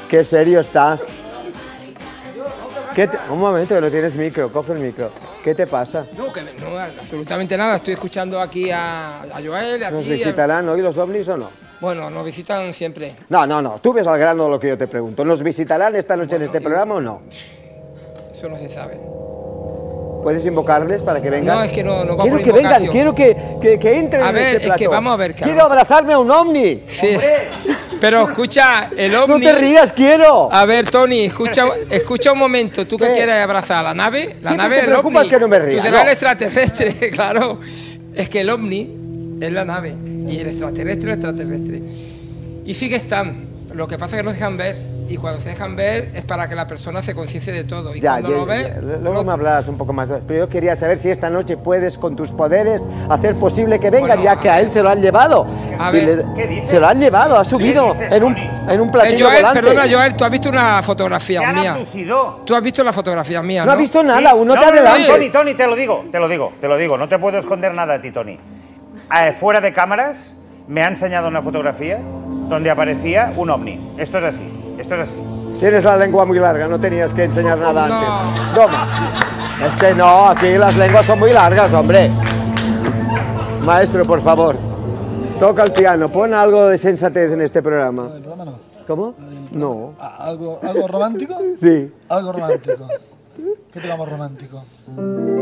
Qué serio estás. Un momento, que no tienes micro, coge el micro. ¿Qué te pasa? No, absolutamente nada. Estoy escuchando aquí a Joel. ¿Nos visitarán hoy los ovnis o no? Bueno, nos visitan siempre. No. Tú ves al grano de lo que yo te pregunto. ¿Nos visitarán esta noche en este programa o no? Eso no se sabe. ¿Puedes invocarles para que vengan? No, es que no va quiero por que vengan, invocación. quiero que entren A ver, en este plató. es que vamos a ver, ¡Quiero abrazarme a un ovni! Sí. Pero escucha, el ovni... ¡No te rías, quiero! A ver, Tony, escucha un momento. ¿Tú qué quieres abrazar? ¿La nave? La nave te del preocupa ovni. que no me ría. Tú serás el extraterrestre, claro. Es que el ovni es la nave y el extraterrestre. Y sí que están. Lo que pasa es que no dejan ver. Y cuando se dejan ver es para que la persona se conciencie de todo. Y cuando lo ve... Luego me hablarás un poco más. Pero yo quería saber si esta noche puedes, con tus poderes, hacer posible que vengan, ya que a él se lo han llevado. A ver, ¿qué dices? Se lo han llevado, ha subido en un platillo Joel, volante. perdona, Joel, tú has visto una fotografía mía. Abducido. Tú has visto la fotografía mía, ¿no? No ha visto nada, aún no te No, adelantes. Tony, te lo digo. No te puedo esconder nada a ti, Tony. Fuera de cámaras, me ha enseñado una fotografía donde aparecía un ovni. Esto es así. Tienes la lengua muy larga, no tenías que enseñar nada antes. Toma. Es que no, aquí las lenguas son muy largas, hombre. Maestro, por favor, toca el piano, pon algo de sensatez en este programa. ¿Del programa no? ¿Cómo? No. ¿Algo romántico? Sí. Algo romántico. ¿Qué te llama romántico?